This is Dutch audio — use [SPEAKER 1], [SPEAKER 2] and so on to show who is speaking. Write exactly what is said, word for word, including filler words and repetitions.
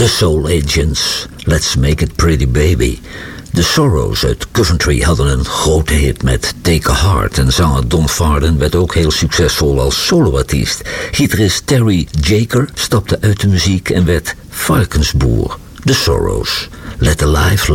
[SPEAKER 1] The Soul Agents, Let's Make It Pretty Baby. The Sorrows uit Coventry hadden een grote hit met Take a Heart en zanger Don Farden werd ook heel succesvol als soloartiest. Gitarist Terry Jaker stapte uit de muziek en werd varkensboer. The Sorrows, Let the Life